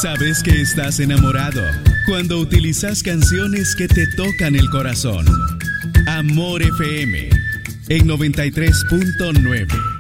Sabes que estás enamorado cuando utilizas canciones que te tocan el corazón. Amor FM en 93.9.